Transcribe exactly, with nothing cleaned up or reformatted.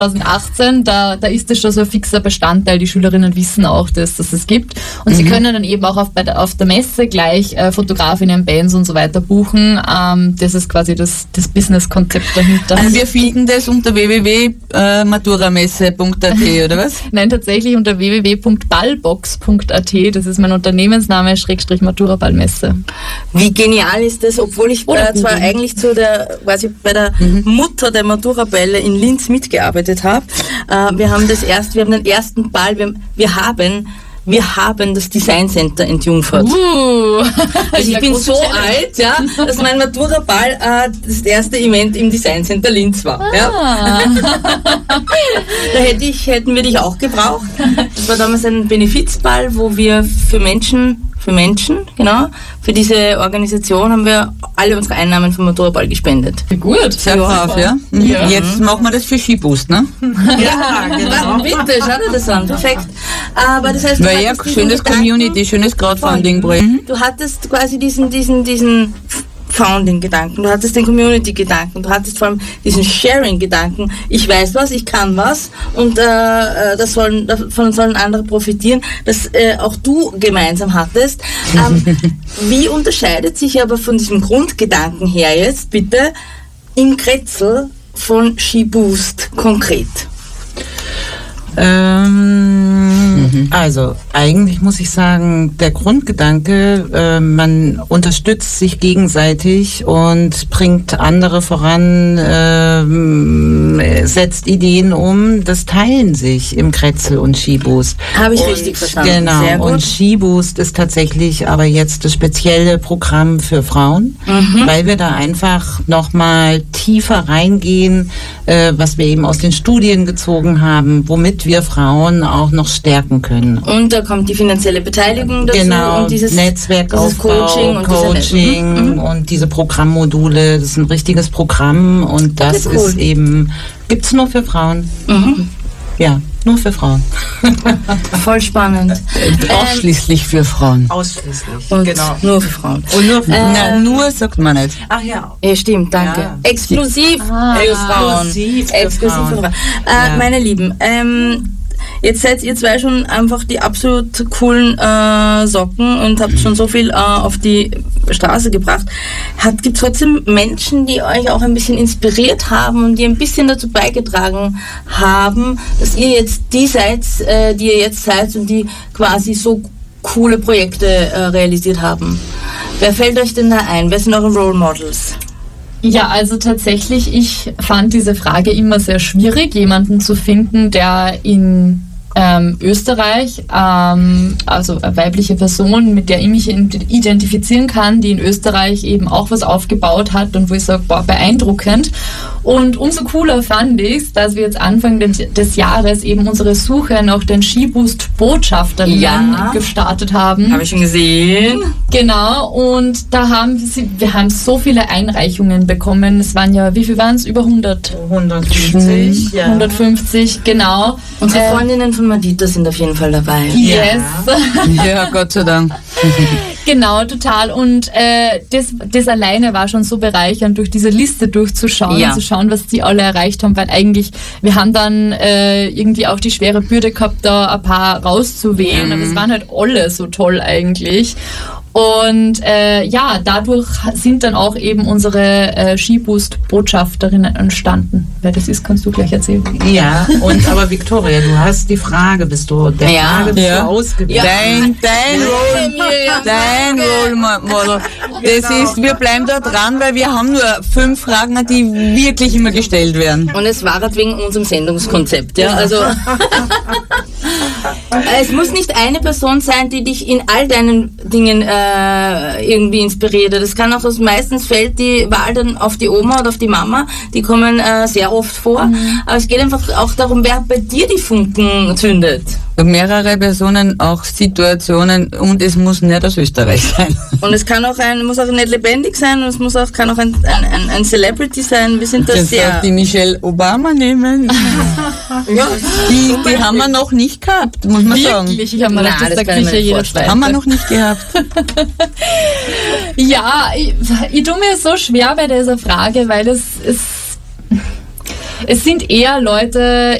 achtzehn, da, da ist das schon so ein fixer Bestandteil. Die Schülerinnen wissen auch, dass, dass es gibt. Und mhm. sie können dann eben auch auf, bei der, auf der Messe gleich äh, Fotografinnen, Bands und so weiter buchen. Ähm, das ist quasi das, das Business-Konzept dahinter. Also wir finden das unter w w w punkt maturamesse punkt a t oder was? Nein, tatsächlich unter w w w punkt ballbox punkt a t. Das ist mein Unternehmensname, Schrägstrich Matura Ballmesse. Wie genial ist das, obwohl ich äh, zwar eigentlich zu der, quasi bei der mhm. Mutter der Matura-Bälle in Linz mitgearbeitet habe. Äh, wir haben das erst, wir haben den ersten Ball, wir, wir haben Wir haben das Design Center entjungfert. Uh, also ich bin so alt, ja, dass mein Matura-Ball äh, das erste Event im Design Center Linz war. Ah. Ja. Da hätte ich, hätten wir dich auch gebraucht. Das war damals ein Benefizball, wo wir für Menschen, für Menschen, genau, für diese Organisation haben wir alle unsere Einnahmen vom Matura-Ball gespendet. Gut. Sehr brav, ja. ja. Jetzt machen wir das für Skiboost, ne? Ja, genau. Bitte, schau dir das an. Perfekt. Aber das heißt, du ja, schönes Community, schönes Crowdfunding-Projekt. Du hattest quasi diesen, diesen, diesen Founding-Gedanken, du hattest den Community-Gedanken, du hattest vor allem diesen Sharing-Gedanken. Ich weiß was, ich kann was und äh, das sollen, davon sollen andere profitieren, das äh, auch du gemeinsam hattest. Ähm, wie unterscheidet sich aber von diesem Grundgedanken her jetzt, bitte, im Kretzel von Skiboost konkret? Ähm, mhm. Also eigentlich muss ich sagen, der Grundgedanke, äh, man unterstützt sich gegenseitig und bringt andere voran, äh, setzt Ideen um, das teilen sich im Kretzel und Skiboost. Habe ich und, richtig verstanden. Genau, sehr gut. Und Skiboost ist tatsächlich aber jetzt das spezielle Programm für Frauen, mhm. weil wir da einfach nochmal tiefer reingehen, äh, was wir eben aus den Studien gezogen haben, womit wir Frauen auch noch stärken können. Und da kommt die finanzielle Beteiligung dazu genau, und dieses Netzwerkaufbau, Coaching, und, Coaching diese, mhm. und diese Programmmodule. Das ist ein richtiges Programm und das okay, cool. ist eben, gibt's nur für Frauen. Mhm. Ja, nur für Frauen. Voll spannend. Ausschließlich für Frauen. Ausschließlich, und genau. Nur für Frauen. Und nur für ähm, Na, nur sagt man nicht. Ach ja. Ja, stimmt, danke. Ja. Exklusiv ah, für Frauen. Exklusiv für Exklusiv Frauen. für Frauen. Äh, Ja. Meine Lieben, ähm, jetzt seid ihr zwei schon einfach die absolut coolen äh, Socken und habt schon so viel äh, auf die Straße gebracht. Gibt es trotzdem Menschen, die euch auch ein bisschen inspiriert haben und die ein bisschen dazu beigetragen haben, dass ihr jetzt die seid, äh, die ihr jetzt seid und die quasi so coole Projekte äh, realisiert haben? Wer fällt euch denn da ein? Wer sind eure Role Models? Ja, also tatsächlich, ich fand diese Frage immer sehr schwierig, jemanden zu finden, der in ähm, Österreich, ähm, also eine weibliche Person, mit der ich mich identifizieren kann, die in Österreich eben auch was aufgebaut hat und wo ich sage, boah, beeindruckend. Und umso cooler fand ich es, dass wir jetzt Anfang des, des Jahres eben unsere Suche nach den Skiboost-Botschafterinnen ja. gestartet haben. Habe ich schon gesehen. Genau, und da haben sie, wir haben so viele Einreichungen bekommen. Es waren ja, wie viel waren es? Über hundert? hundertfünfzig, ja. hundertfünfzig, genau. Unsere Äh, Freundinnen von Madita sind auf jeden Fall dabei. Yes. Ja, Gott sei Dank. Genau, total. Und äh, das, das alleine war schon so bereichernd, durch diese Liste durchzuschauen, ja. zu schauen, was die alle erreicht haben, weil eigentlich, wir haben dann äh, irgendwie auch die schwere Bürde gehabt, da ein paar rauszuwählen, mhm. aber es waren halt alle so toll eigentlich. Und äh, ja, dadurch sind dann auch eben unsere äh, Skiboost-Botschafterinnen entstanden. Wer das ist, kannst du gleich erzählen. Ja, und aber Victoria, du hast die Frage, bist du der Ja. Frage bist Ja. du ausgewählt. Ja. Dein, dein Role, dein Role Model. Das ist, wir bleiben da dran, weil wir haben nur fünf Fragen, die wirklich immer gestellt werden. Und es war halt wegen unserem Sendungskonzept, ja, also es muss nicht eine Person sein, die dich in all deinen Dingen äh, irgendwie inspiriert. Das kann auch, meistens fällt die Wahl dann auf die Oma oder auf die Mama, die kommen äh, sehr oft vor, mhm. aber es geht einfach auch darum, wer bei dir die Funken zündet. Mehrere Personen, auch Situationen und es muss nicht aus Österreich sein. Und es kann auch ein, muss auch nicht lebendig sein und es muss auch, kann auch ein, ein, ein Celebrity sein. Wir sind da Kannst sehr... auch die Michelle Obama nehmen. ja. Die, die haben wir noch nicht gehabt, muss man sagen. Wirklich? Ich habe mir Nein, gedacht, das das sagt kann ich mir sicher nicht jeder vorstellen. Zweite. Haben wir noch nicht gehabt. Ja, ich, ich tue mir so schwer bei dieser Frage, weil es ist... Es sind eher Leute